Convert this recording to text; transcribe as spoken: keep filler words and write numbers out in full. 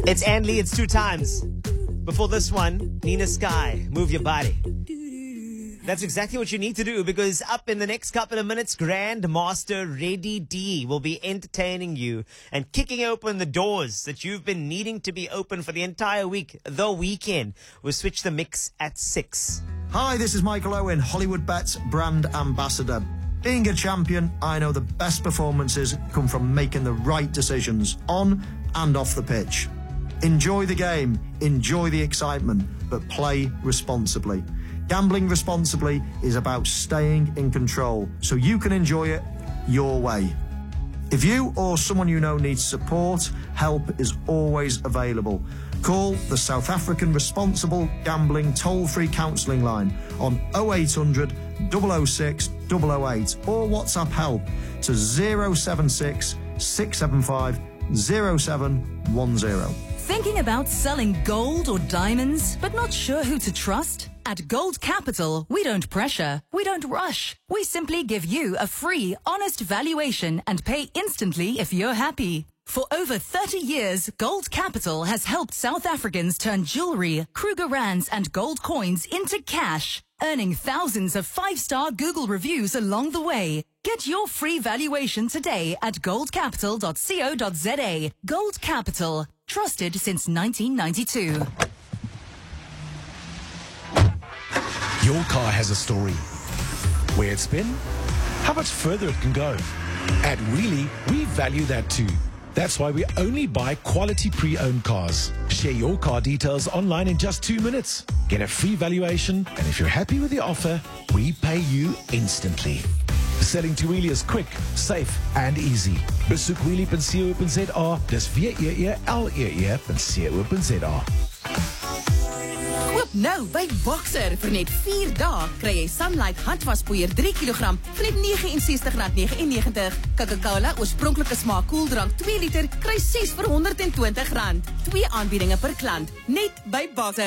It's Ann Lee, it's two times. Before this one, Nina Sky, Move Your Body. That's exactly what you need to do, because up in the next couple of minutes, Grandmaster Reddy D will be entertaining you and kicking open the doors that you've been needing to be open for the entire week, the weekend. We'll switch the mix at six. Hi, this is Michael Owen, Hollywood Bets brand ambassador. Being a champion, I know the best performances come from making the right decisions on and off the pitch. Enjoy the game, enjoy the excitement, but play responsibly. Gambling responsibly is about staying in control so you can enjoy it your way. If you or someone you know needs support, help is always available. Call the South African Responsible Gambling toll-free counselling line on oh eight hundred, double oh six, double oh eight or WhatsApp help to zero seven six, six seven five, zero seven one zero. Thinking about selling gold or diamonds, but not sure who to trust? At Gold Capital, we don't pressure, we don't rush. We simply give you a free, honest valuation and pay instantly if you're happy. For over thirty years, Gold Capital has helped South Africans turn jewelry, Kruger Rands and gold coins into cash, earning thousands of five-star Google reviews along the way. Get your free valuation today at gold capital dot co dot za. Gold Capital, trusted since nineteen ninety-two. Your car has a story. Where it's been, how much further it can go. At Wheelie, we value that too. That's why we only buy quality pre-owned cars. Share your car details online in just two minutes. Get a free valuation, and if you're happy with the offer, we pay you instantly. Selling to Wheelie is quick, safe and easy. Besoek wheelie dot co dot za. Dis W E E L E E dot co dot za. Koop nou by Boxer. Vir net vier dae kry jy Sunlight handwaspoeier drie kilogram vir net negenenses rand negenennegentig. Coca-Cola oorspronklike smaak koeldrank twee liter kry ses vir honderd en twintig rand. Twee aanbiedinge per klant net by Boxer.